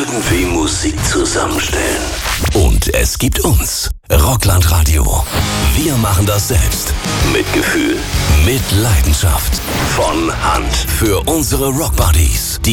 irgendwie Musik zusammenstellen. Und es gibt uns. Rockland Radio. Wir machen das selbst. Mit Gefühl. Mit Leidenschaft. Von Hand. Für unsere Rockbuddies.